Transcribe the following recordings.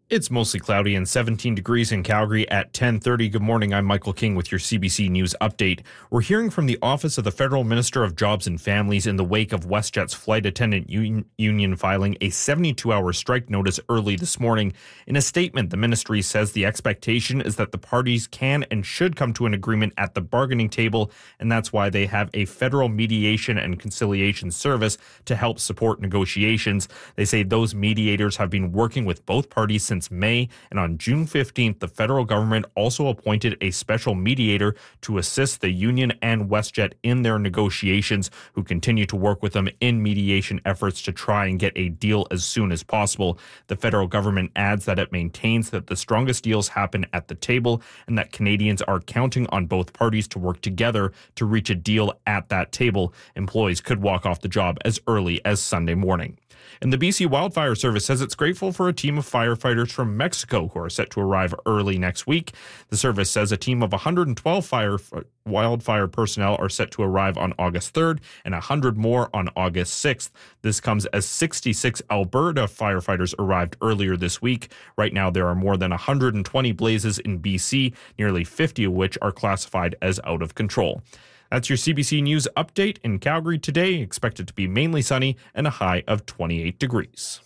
It's mostly cloudy and 17 degrees in Calgary at 10:30. Good morning. I'm Michael King with your CBC News update. We're hearing from the Office of the Federal Minister of Jobs and Families in the wake of WestJet's flight attendant union filing a 72-hour strike notice early this morning. In a statement, the ministry says the expectation is that the parties can and should come to an agreement at the bargaining table, and that's why they have a federal mediation and conciliation service to help support negotiations. They say those mediators have been working with both parties since May, and on June 15th, the federal government also appointed a special mediator to assist the union and WestJet in their negotiations, who continue to work with them in mediation efforts to try and get a deal as soon as possible. The federal government adds that it maintains that the strongest deals happen at the table and that Canadians are counting on both parties to work together to reach a deal at that table. Employees could walk off the job as early as Sunday morning. And the BC Wildfire Service says it's grateful for a team of firefighters from Mexico who are set to arrive early next week. The service says a team of 112 wildfire personnel are set to arrive on August 3rd and 100 more on August 6th. This comes as 66 Alberta firefighters arrived earlier this week. Right now, there are more than 120 blazes in BC, nearly 50 of which are classified as out of control. That's your CBC News update. In Calgary today, expected to be mainly sunny and a high of 28 degrees.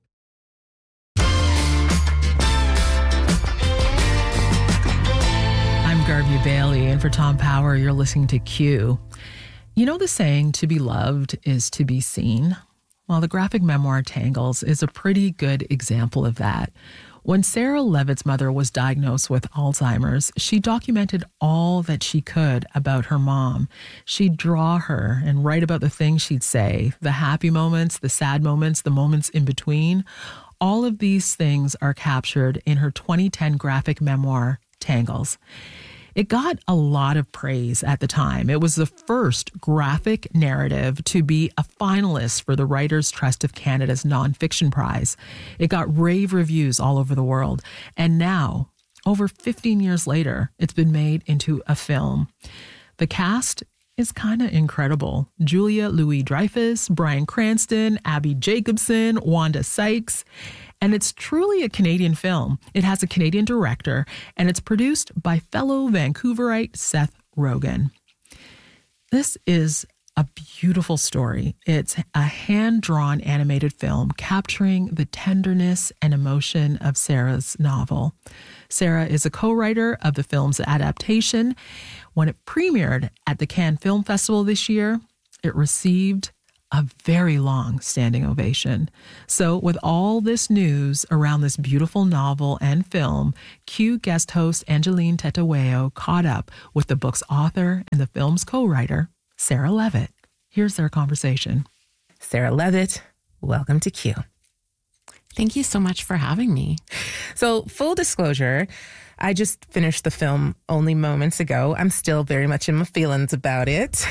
I'm Garvey Bailey, and for Tom Power, you're listening to Q. You know the saying, to be loved is to be seen? Well, the graphic memoir Tangles is a pretty good example of that. When Sarah Levitt's mother was diagnosed with Alzheimer's, she documented all that she could about her mom. She'd draw her and write about the things she'd say, the happy moments, the sad moments, the moments in between. All of these things are captured in her 2010 graphic memoir, Tangles. It got a lot of praise at the time. It was the first graphic narrative to be a finalist for the Writers' Trust of Canada's Nonfiction Prize. It got rave reviews all over the world. And now, over 15 years later, it's been made into a film. The cast is kind of incredible. Julia Louis-Dreyfus, Bryan Cranston, Abby Jacobson, Wanda Sykes. And it's truly a Canadian film. It has a Canadian director, and it's produced by fellow Vancouverite Seth Rogen. This is a beautiful story. It's a hand-drawn animated film capturing the tenderness and emotion of Sarah's novel. Sarah is a co-writer of the film's adaptation. When it premiered at the Cannes Film Festival this year, it received a very long standing ovation. So with all this news around this beautiful novel and film, Q guest host Angeline Tetaweo caught up with the book's author and the film's co-writer, Sarah Levitt. Here's their conversation. Sarah Levitt, welcome to Q. Thank you so much for having me. So, full disclosure, I just finished the film only moments ago. I'm still very much in my feelings about it.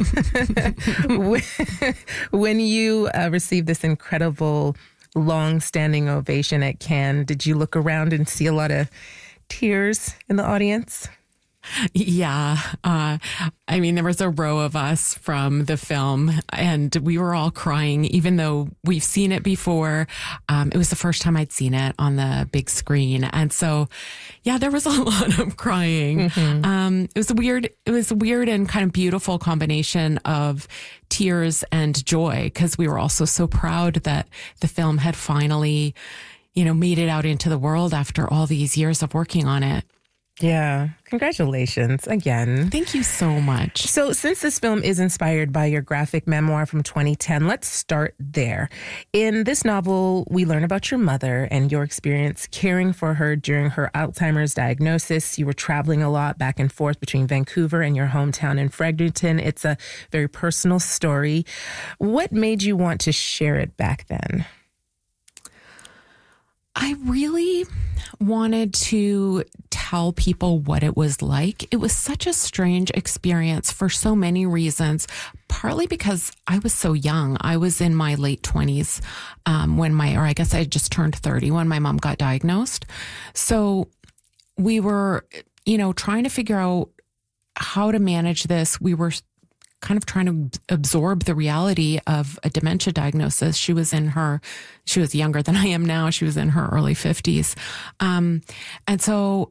When you received this incredible long-standing ovation at Cannes, did you look around and see a lot of tears in the audience? Yeah. I mean, there was a row of us from the film and we were all crying, even though we've seen it before. It was the first time I'd seen it on the big screen. And so, yeah, there was a lot of crying. Mm-hmm. It was a weird and kind of beautiful combination of tears and joy, because we were also so proud that the film had finally, made it out into the world after all these years of working on it. Yeah. Congratulations again. Thank you so much. So since this film is inspired by your graphic memoir from 2010, let's start there. In this novel, we learn about your mother and your experience caring for her during her Alzheimer's diagnosis. You were traveling a lot back and forth between Vancouver and your hometown in Fredericton. It's a very personal story. What made you want to share it back then? I really wanted to tell people what it was like. It was such a strange experience for so many reasons, partly because I was so young. I was in my late 20s I guess I just turned 30 when my mom got diagnosed. So we were, trying to figure out how to manage this. We were kind of trying to absorb the reality of a dementia diagnosis. She was younger than I am now. She was in her early 50s. And so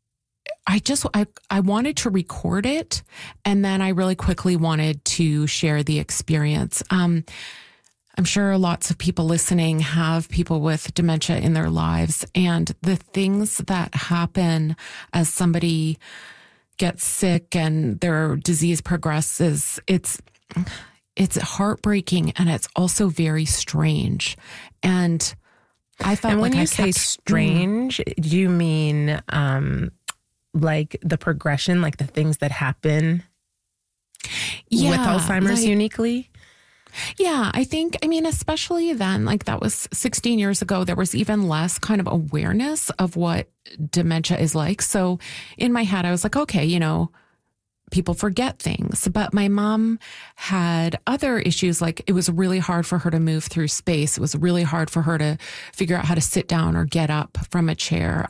I wanted to record it, and then I really quickly wanted to share the experience. I'm sure lots of people listening have people with dementia in their lives, and the things that happen as somebody gets sick and their disease progresses, it's heartbreaking, and it's also very strange. And I felt when like you say strange, do you mean like the progression, like the things that happen with Alzheimer's uniquely? Yeah, I mean, especially then, like that was 16 years ago, there was even less kind of awareness of what dementia is like. So in my head, I was like, okay, people forget things. But my mom had other issues. Like it was really hard for her to move through space. It was really hard for her to figure out how to sit down or get up from a chair.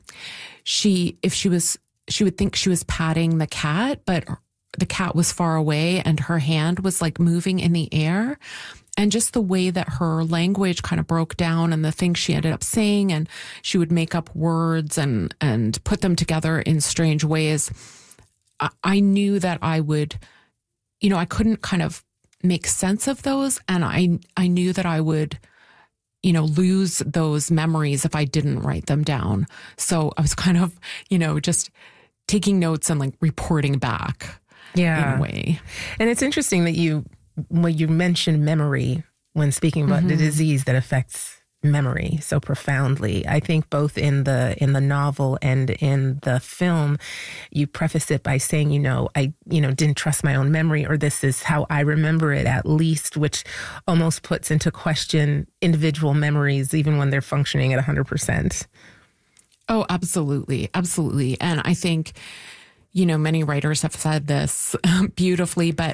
She would think she was patting the cat, but the cat was far away and her hand was like moving in the air. And just the way that her language kind of broke down and the things she ended up saying, and she would make up words and put them together in strange ways. I knew that I would, I couldn't kind of make sense of those. And I knew that I would, lose those memories if I didn't write them down. So I was kind of, just taking notes and like reporting back. Yeah. In a way. And it's interesting that when you mentioned memory when speaking about the disease that affects memory so profoundly. I think both in the novel and in the film, you preface it by saying, I didn't trust my own memory, or this is how I remember it at least, which almost puts into question individual memories, even when they're functioning at 100%. Oh, absolutely. Absolutely. And I think, many writers have said this beautifully, but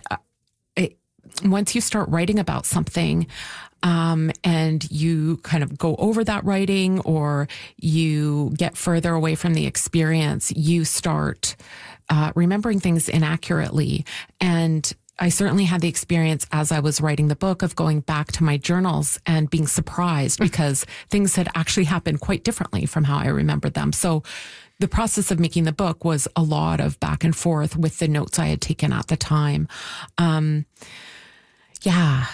once you start writing about something, and you kind of go over that writing, or you get further away from the experience, you start remembering things inaccurately. And I certainly had the experience as I was writing the book of going back to my journals and being surprised because things had actually happened quite differently from how I remembered them. So the process of making the book was a lot of back and forth with the notes I had taken at the time. Yeah.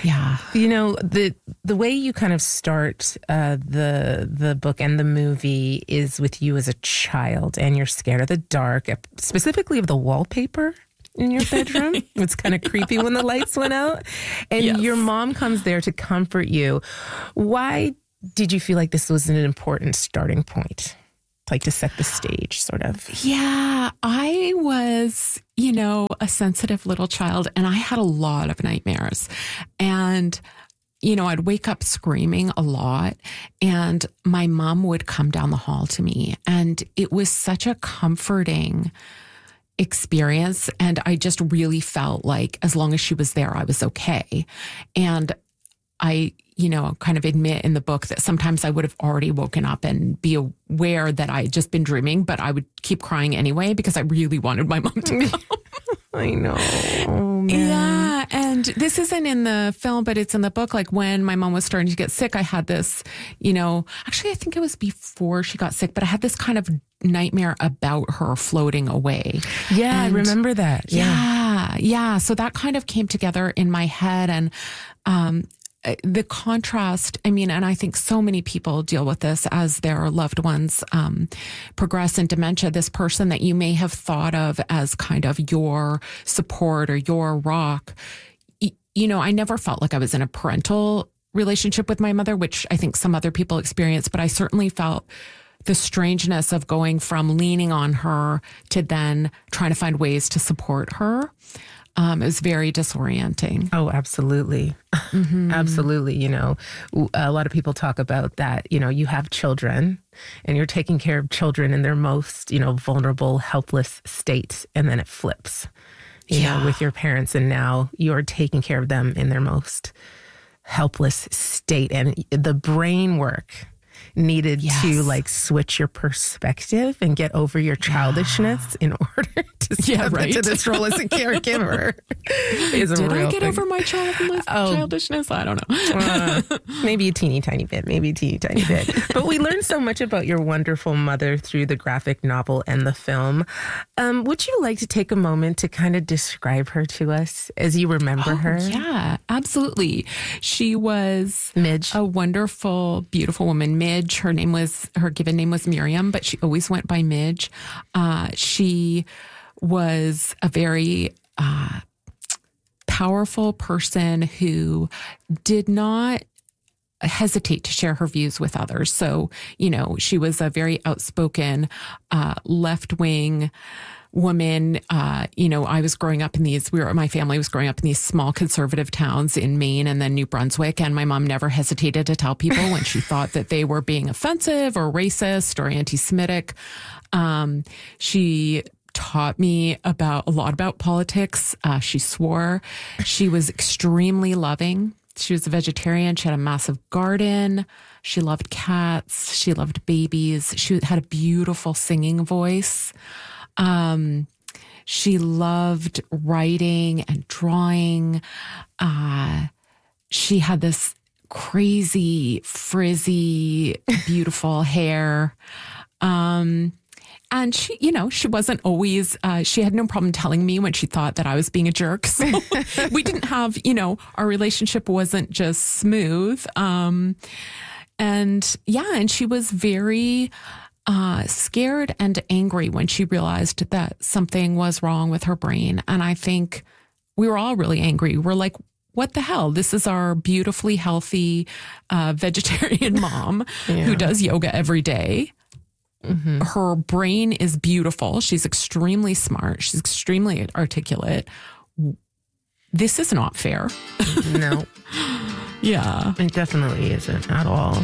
The way you kind of start the book and the movie is with you as a child, and you're scared of the dark, specifically of the wallpaper in your bedroom. It's kind of creepy when the lights went out, and your mom comes there to comfort you. Why did you feel like this was an important starting point? Like to set the stage, sort of. Yeah, I was, a sensitive little child, and I had a lot of nightmares. And, I'd wake up screaming a lot, and my mom would come down the hall to me. And it was such a comforting experience. And I just really felt like as long as she was there, I was okay. And I, kind of admit in the book that sometimes I would have already woken up and be aware that I had just been dreaming, but I would keep crying anyway because I really wanted my mom to come. I know. Oh, man. Yeah. And this isn't in the film, but it's in the book. Like when my mom was starting to get sick, I had this, actually, I think it was before she got sick, but I had this kind of nightmare about her floating away. Yeah, I remember that. Yeah. So that kind of came together in my head. And, the contrast, and I think so many people deal with this as their loved ones progress in dementia. This person that you may have thought of as kind of your support or your rock, I never felt like I was in a parental relationship with my mother, which I think some other people experience, but I certainly felt the strangeness of going from leaning on her to then trying to find ways to support her. It was very disorienting. Oh, absolutely. Absolutely. A lot of people talk about that. You have children and you're taking care of children in their most, vulnerable, helpless state. And then it flips, with your parents. And now you're taking care of them in their most helpless state. And the brain work needed Yes. to like switch your perspective and get over your childishness in order to step into this role as a caregiver. Is a Did real I get thing. over my childishness? I don't know. Maybe a teeny tiny bit, But we learned so much about your wonderful mother through the graphic novel and the film. Would you like to take a moment to kind of describe her to us as you remember her? Yeah, absolutely. She was Midge. a wonderful, beautiful woman. Midge, her given name was Miriam, but she always went by Midge. She was a very powerful person who did not hesitate to share her views with others. So, she was a very outspoken, left-wing woman. I was growing up my family was growing up in these small conservative towns in Maine and then New Brunswick. And my mom never hesitated to tell people when she thought that they were being offensive or racist or anti-Semitic. She taught me a lot about politics. She swore. She was extremely loving. She was a vegetarian. She had a massive garden. She loved cats. She loved babies. She had a beautiful singing voice. She loved writing and drawing. She had this crazy, frizzy, beautiful hair. And she wasn't always, she had no problem telling me when she thought that I was being a jerk. So we didn't have, our relationship wasn't just smooth. And she was very scared and angry when she realized that something was wrong with her brain. And I think we were all really angry. We're like, what the hell? This is our beautifully healthy vegetarian mom who does yoga every day. Mm-hmm. Her brain is beautiful. She's extremely smart. She's extremely articulate. This is not fair. No. Yeah. It definitely isn't at all.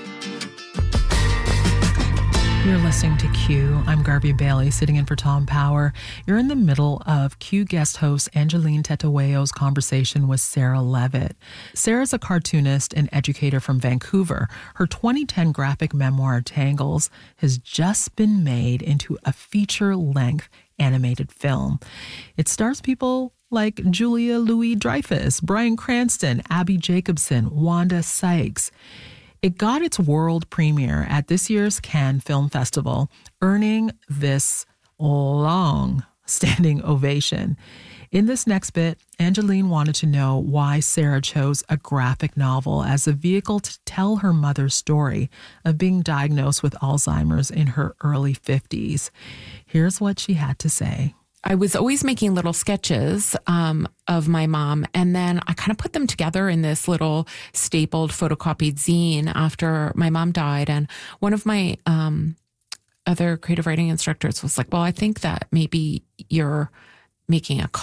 You're listening to Q. I'm Garby Bailey, sitting in for Tom Power. You're in the middle of Q guest host Angeline Tetaweo's conversation with Sarah Levitt. Sarah's a cartoonist and educator from Vancouver. Her 2010 graphic memoir, Tangles, has just been made into a feature-length animated film. It stars people like Julia Louis-Dreyfus, Bryan Cranston, Abby Jacobson, Wanda Sykes. It got its world premiere at this year's Cannes Film Festival, earning this long standing ovation. In this next bit, Angeline wanted to know why Sarah chose a graphic novel as a vehicle to tell her mother's story of being diagnosed with Alzheimer's in her early 50s. Here's what she had to say. I was always making little sketches of my mom, and then I kind of put them together in this little stapled photocopied zine after my mom died. And one of my other creative writing instructors was like, well, I think that maybe you're making a